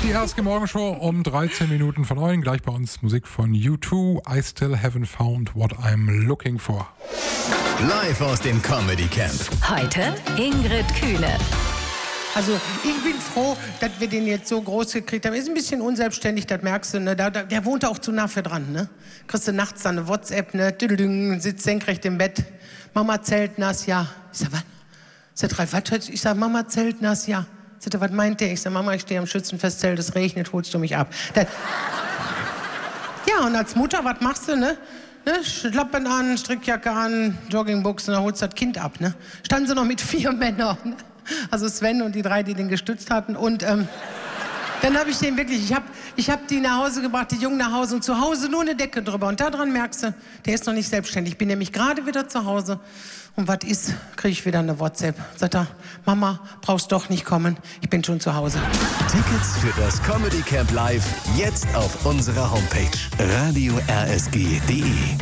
Die RSG Morgenshow um 13 Minuten von 9. Gleich bei uns Musik von U2. I still haven't found what I'm looking for. Live aus dem Comedy Camp. Heute Ingrid Kühne. Also ich bin froh, dass wir den jetzt so groß gekriegt haben. Ist ein bisschen unselbstständig, das merkst du. Ne? Der wohnt auch zu nah für dran. Ne? Kriegst du nachts dann eine WhatsApp, ne? Sitzt senkrecht im Bett. Mama zeltnass, ja. Ich sag, was? Sagt Ralf, was? Ich sag, Mama zeltnass, ja. Sagt er, was meint der? Ich sag, Mama, ich stehe am Schützenfestzelt, es regnet, holst du mich ab. Ja, und als Mutter, was machst du, ne? Schlappen an, Strickjacke an, Joggingbuchsen, dann holst du das Kind ab, ne? Standen sie noch mit 4 Männern, ne? Also Sven und die 3, die den gestützt hatten. Und dann habe ich den wirklich, ich hab die nach Hause gebracht, die Jungen nach Hause und zu Hause nur eine Decke drüber. Und daran merkst du, der ist noch nicht selbstständig. Ich bin nämlich gerade wieder zu Hause. Und was ist, kriege ich wieder eine WhatsApp. Sagt er, Mama, brauchst doch nicht kommen, ich bin schon zu Hause. Tickets für das Comedy Camp Live jetzt auf unserer Homepage radio-rsg.de.